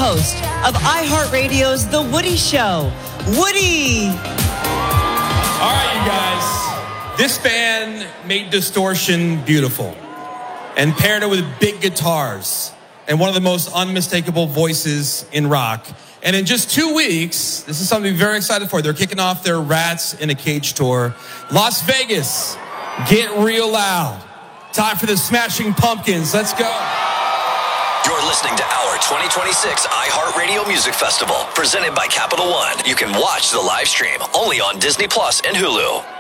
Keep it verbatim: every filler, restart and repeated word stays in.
host of iHeartRadio's The Woody Show, Woody. All right, you guys. This band made distortion beautiful and paired it with big guitars and one of the most unmistakable voices in rock. And in just two weeks, this is something to be very excited for. They're kicking off their Rats in a Cage tour. Las Vegas, get real loud. Time for the Smashing Pumpkins. Let's go. You're listening to our twenty twenty-six iHeartRadio Music Festival, presented by Capital One. You can watch the live stream only on Disney Plus and Hulu.